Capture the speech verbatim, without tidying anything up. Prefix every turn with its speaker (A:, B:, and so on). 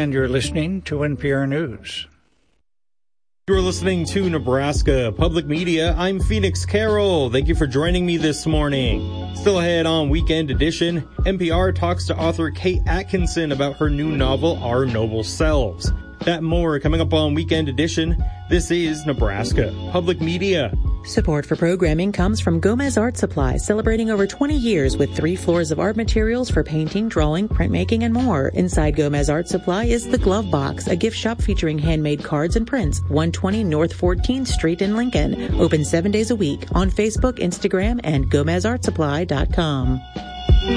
A: and you're listening to N P R News.
B: You're listening to Nebraska Public Media. I'm Phoenix Carroll. Thank you for joining me this morning. Still ahead on Weekend Edition, N P R talks to author Kate Atkinson about her new novel, Our Noble Selves. That and more coming up on Weekend Edition. This is Nebraska Public Media.
C: Support for programming comes from Gomez Art Supply, celebrating over twenty years with three floors of art materials for painting, drawing, printmaking, and more. Inside Gomez Art Supply is the Glove Box, a gift shop featuring handmade cards and prints, one twenty North fourteenth Street in Lincoln. Open seven days a week on Facebook, Instagram, and gomez art supply dot com.